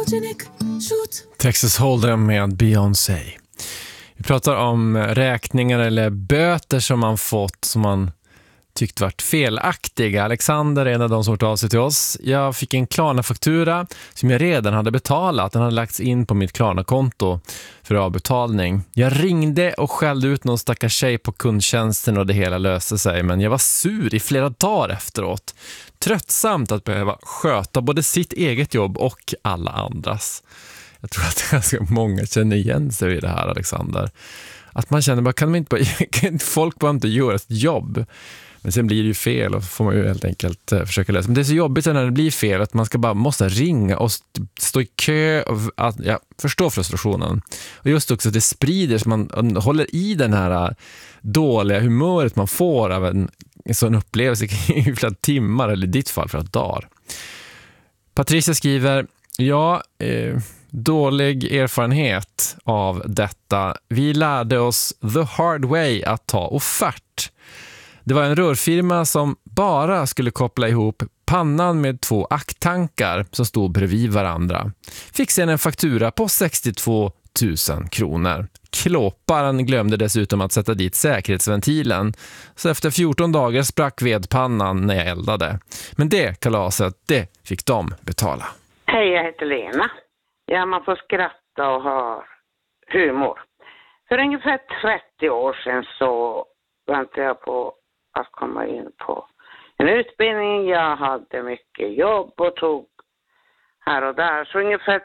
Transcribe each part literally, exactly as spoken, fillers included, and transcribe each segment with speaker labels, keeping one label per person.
Speaker 1: Photogenic shoot.
Speaker 2: Texas Hold'em med Beyoncé. Vi pratar om räkningar eller böter som man fått som man tyckt varit felaktiga. Alexander är en av de som har av sig till oss. Jag fick en Klarna-faktura som jag redan hade betalat. Den hade lagts in på mitt Klarna-konto för avbetalning. Jag ringde och skällde ut någon stackars tjej på kundtjänsten och det hela löste sig. Men jag var sur i flera dagar efteråt. Tröttsamt att behöva sköta både sitt eget jobb och alla andras. Jag tror att ganska många känner igen sig i det här, Alexander. Att man känner bara, kan man inte bara, folk bara inte göra ett jobb. Men sen blir det ju fel och får man ju helt enkelt uh, försöka lösa. Men det är så jobbigt när det blir fel att man ska bara måste ringa och st- stå i kö. Och, att, ja, förstå frustrationen. Och just också att det sprider så man håller i den här uh, dåliga humöret man får av en, en sån upplevelse i flera timmar eller i ditt fall flera dagar. Patricia skriver, ja, eh, dålig erfarenhet av detta. Vi lärde oss the hard way att ta offert. Det var en rörfirma som bara skulle koppla ihop pannan med två acktankar som stod bredvid varandra. Fick sen en faktura på sextiotvå tusen kronor. Klåparen glömde dessutom att sätta dit säkerhetsventilen. Så efter fjorton dagar sprack vedpannan när jag eldade. Men det kalaset, det fick de betala.
Speaker 3: Hej, jag heter Lena. Ja, man får skratta och ha humor. För ungefär trettio år sedan så väntade jag på att komma in på en utbildning. Jag hade mycket jobb och tog här och där. Så ungefär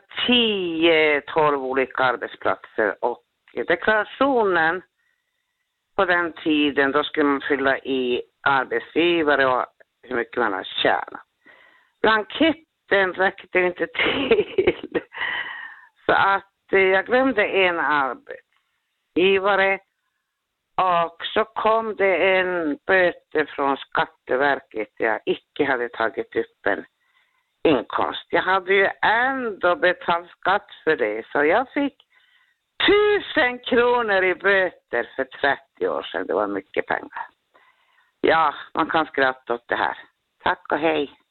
Speaker 3: tio tolv olika arbetsplatser. Och deklarationen på den tiden, då skulle man fylla i arbetsgivare och hur mycket man har tjänat. Blanketten räckte inte till. Så att jag glömde en arbetsgivare. Och så kom det en böter från Skatteverket. Jag icke hade tagit upp en inkomst. Jag hade ju ändå betalt skatt för det. Så jag fick tusen kronor i böter för trettio år sedan. Det var mycket pengar. Ja, man kan skratta åt det här. Tack och hej.